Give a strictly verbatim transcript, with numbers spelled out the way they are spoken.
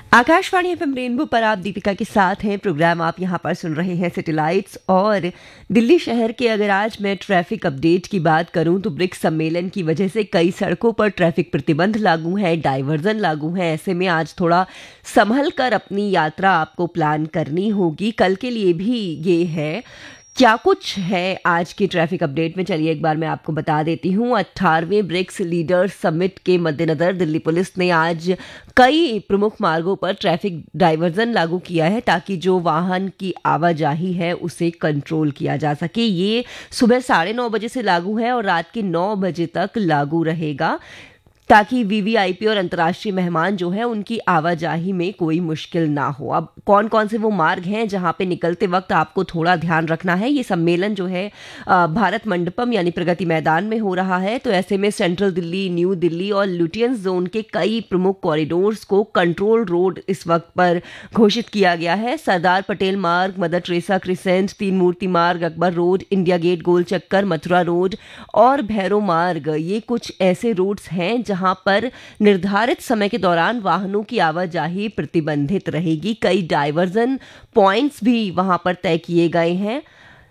Akashvani FM rainbow पर आप दीपिका के साथ हैं। प्रोग्राम आप यहां पर सुन रहे हैं सैटेलाइट्स। और दिल्ली शहर के अगर आज मैं ट्रैफिक अपडेट की बात करूं तो ब्रिक्स सम्मेलन की वजह से कई सड़कों पर ट्रैफिक प्रतिबंध लागू है, डाइवर्जन लागू है। ऐसे में आज थोड़ा संभल कर अपनी यात्रा आपको प्लान करनी होगी। कल के लिए भी ये है। क्या कुछ है आज की ट्रैफिक अपडेट में, चलिए एक बार मैं आपको बता देती हूँ। अट्ठारहवें ब्रिक्स लीडर्स समिट के मद्देनजर दिल्ली पुलिस ने आज कई प्रमुख मार्गों पर ट्रैफिक डाइवर्जन लागू किया है ताकि जो वाहन की आवाजाही है उसे कंट्रोल किया जा सके। ये सुबह साढ़े नौ बजे से लागू है और रात के नौ बजे तक लागू रहेगा ताकि वीवीआईपी और अंतर्राष्ट्रीय मेहमान जो है उनकी आवाजाही में कोई मुश्किल ना हो। अब कौन कौन से वो मार्ग हैं जहां पे निकलते वक्त आपको थोड़ा ध्यान रखना है। ये सम्मेलन जो है अ, भारत मंडपम यानी प्रगति मैदान में हो रहा है, तो ऐसे में सेंट्रल दिल्ली, न्यू दिल्ली और लुटियंस जोन के कई प्रमुख कॉरिडोर्स को कंट्रोल रोड इस वक्त पर घोषित किया गया है। सरदार पटेल मार्ग, मदर टेरेसा क्रिसेंट, तीन मूर्ति मार्ग, अकबर रोड, इंडिया गेट गोल चक्कर, मथुरा रोड और भैरव मार्ग, ये कुछ ऐसे रोड्स हैं जहां पर निर्धारित समय के दौरान वाहनों की आवाजाही प्रतिबंधित रहेगी। कई डाइवर्जन पॉइंट्स भी वहां पर तय किए गए हैं।